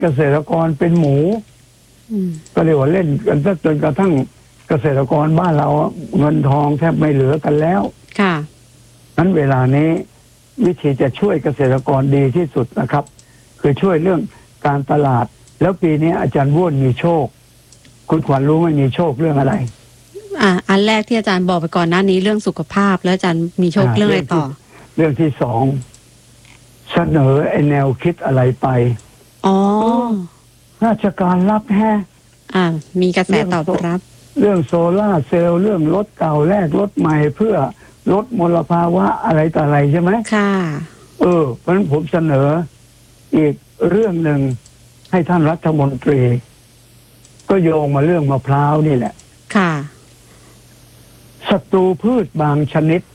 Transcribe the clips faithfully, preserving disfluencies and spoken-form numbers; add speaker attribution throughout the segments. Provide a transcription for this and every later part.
Speaker 1: เกษตรกรเป็นหมูก็เรียกว่าเล่นกันจนกระทั่งเกษตรกรบ้านเราเงินทองแทบไม่เหลือกันแล้ว
Speaker 2: ค่ะ
Speaker 1: นั้นเวลานี้วิธีจะช่วยเกษตรกรดีที่สุดนะครับคือช่วยเรื่องการตลาดแล้วปีนี้อาจารย์ว้วนมีโชคคุณขวัญรู้ไหมมีโชคเรื่องอะไร
Speaker 2: อ่าอันแรกที่อาจารย์บอกไปก่อนหน้านี้เรื่องสุขภาพแล้วอาจารย์มีโชคเรื่องอะไรต่อ
Speaker 1: เรื่องที่สองเสนอไอแนวคิดอะไรไป
Speaker 2: อ๋อ
Speaker 1: ราชการรับแฮะ
Speaker 2: อ่ามีกระแสตอบรับ
Speaker 1: เรื่องโซล่าเซลล์เรื่องรถเก่าแลกรถใหม่เพื่อลดมลภาวะอะไรต่ออะไรใช่ไหม
Speaker 2: ค่ะ
Speaker 1: เออเพราะฉะนั้นผมเสนออีกเรื่องหนึ่งให้ท่านรัฐมนตรีก็โยงมาเรื่องมะพร้าวนี่แหละ
Speaker 2: ค่ะ
Speaker 1: ศัตรูพืชบางชนิด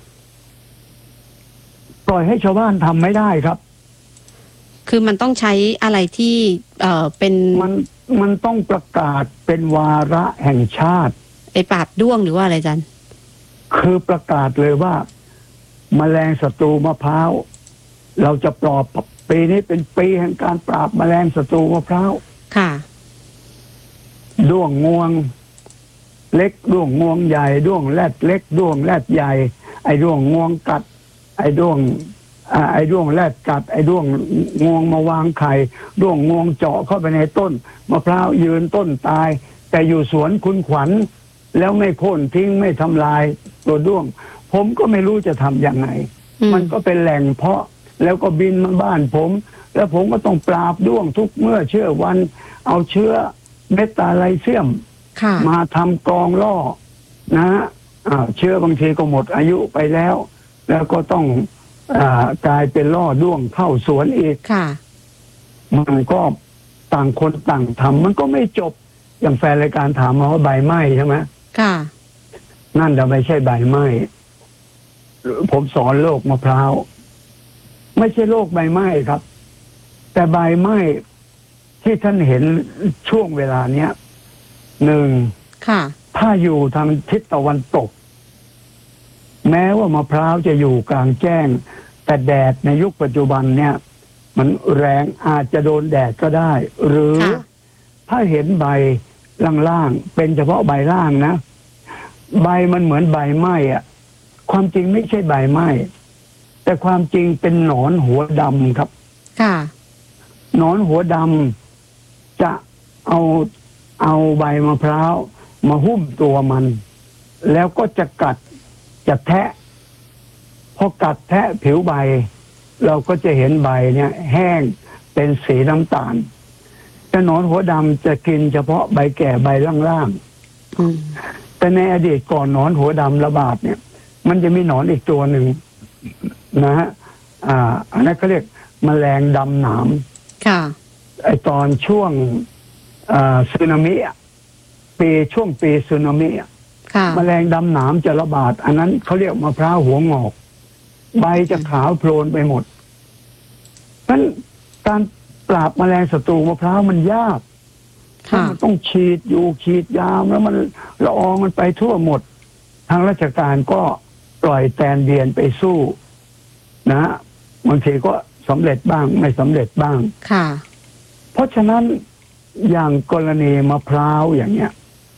Speaker 1: ปล่อยให้ชาวบ้านทำไม่ได้ครับ
Speaker 2: คือมันต้องใช้อะไรที่เอ่อเป็น
Speaker 1: มันมันต้องประกาศเป็นวาระแห่งชาติ
Speaker 2: ไอ้ปราบด้วงหรือว่าอะไรจัน
Speaker 1: คือประกาศเลยว่าแมลงศัตรูมะพร้าวเราจะปราบปีนี้เป็นปีแห่งการปราบแมลงศัตรูมะพร้าว
Speaker 2: ค่ะ
Speaker 1: ด้วงงวงเล็กด้วงงวงใหญ่ด้วงแรดเล็กด้วงแรดใหญ่ไอ้ด้วงงวงกัดไอ้ด้วงไอ้ด้วงแรดกัดไอ้ด้วงงวงมาวางไข่ด้วงงวงเจาะเข้าไปในต้นมะพร้าวยืนต้นตายแต่อยู่สวนคุณขวัญแล้วไม่โค่นทิ้งไม่ทำลายตัวด้วงผมก็ไม่รู้จะทำยังไงมันก็เป็นแหล่งเพาะแล้วก็บินมาบ้านผมแล้วผมก็ต้องปราบด้วงทุกเมื่อเชื่อวันเอาเชื้อเมตาไลเซียมมาทำกรองล่อนะอ่าเชื้อบางทีก็หมดอายุไปแล้วแล้วก็ต้องอ่ากลายเป็นล่อด้วงเข้าสวนอีกมันก็ต่างคนต่างทำมันก็ไม่จบอย่างแฟนรายการถามมาว่าใบไหม้ใช่ไหม
Speaker 2: ค่ะ
Speaker 1: นั่นจะไม่ใช่ใบไหม้ผมสอนโรคมะพร้าวไม่ใช่โรคใบไหม้ครับแต่ใบไหม้ที่ท่านเห็นช่วงเวลาเนี้ยหนึ่งถ้าอยู่ทางทิศตะวันตกแม้ว่ามะพร้าวจะอยู่กลางแจ้งแต่แดดในยุคปัจจุบันเนี่ยมันแรงอาจจะโดนแดดก็ได้หรือถ้าเห็นใบล่างๆเป็นเฉพาะใบล่างนะใบมันเหมือนใบไหม้อะความจริงไม่ใช่ใบไหม้แต่ความจริงเป็นหนอนหัวดำครับ
Speaker 2: ค่ะ
Speaker 1: หนอนหัวดำจะเอาเอาใบมะพร้าวมาหุ้มตัวมันแล้วก็จะกัดจะแทะพอกัดแทะผิวใบเราก็จะเห็นใบเนี่ยแห้งเป็นสีน้ำตาลแต่หนอนหัวดำจะกินเฉพาะใบแก่ใบล่างๆแต่ในอดีตก่อนหนอนหัวดำระบาดเนี่ยมันจะมีหนอนอีกตัวหนึ่งนะฮะอ่าอันนั้นเขาเรียกแมลงดำหนาม
Speaker 2: ค่ะ
Speaker 1: ไอตอนช่วงอ่าสึนามิปีช่วงปีสึนามิแมลงดำหนามจะระบาดอันนั้นเขาเรียกมะพร้าวหัวงอกใบจะขาวโพลนไปหมดนั้นการปราบแมลงศัตรูมะพร้าวมันยากมันต้องฉีดอยู่ฉีดยาแล้วมันละอองมันไปทั่วหมดทางราชการก็ปล่อยแตนเบียนไปสู้นะบางทีก็สำเร็จบ้างไม่สำเร็จบ้าง
Speaker 2: ค่ะ
Speaker 1: เพราะฉะนั้นอย่างกรณีมะพร้าวอย่างเนี้ย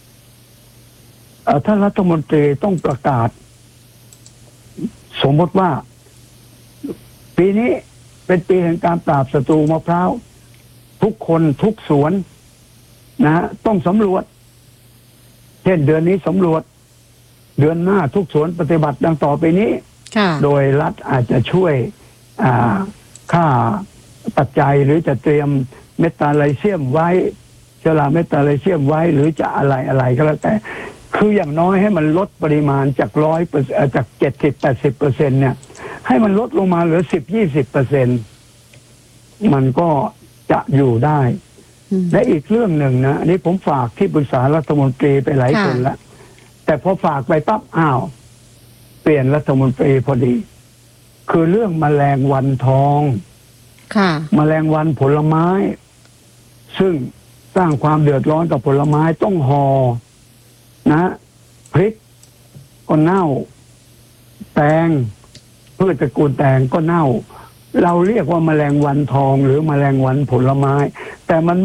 Speaker 1: ท่านรัฐมนตรีต้องประกาศสมมติว่าปีนี้เป็นปีแห่งการปราบศัตรูมะพร้าวทุกคนทุกสวนนะต้องสำรวจเช่นเดือนนี้สำรวจเดือนหน้าทุกสวนปฏิบัติดังต่อไปนี้โดยรัฐอาจจะช่วยค่าปัจจัยหรือจะเตรียมเมตาไลเซียมไว้เชื้อราเมตาไลเซียมไว้หรือจะอะไรอะไรก็แล้วแต่คืออย่างน้อยให้มันลดปริมาณจากร้อยจากเจ็ดสิบแปดสิบเปอร์เซ็นเนี่ยให้มันลดลงมาเหลือสิบยี่สิบเปอร์เซ็นมันก็จะอยู่ได้และอีกเรื่องหนึ่งนะอันนี้ผมฝากที่ปรึกษารัฐมนตรีไปหลายคนแล้วแต่พอฝากไปปั๊บอ้าวเปลี่ยนรัฐมนตรีพอดีคือเรื่องแมลงวันทองแมลงวันผลไม้ซึ่งสร้างความเดือดร้อนกับผลไม้ต้องห่อนะพริกก็เน่าแตงพืชตระกูลแตงก็เน่าเราเรียกว่าแมลงวันทองหรือแมลงวันผลไม้แต่มัน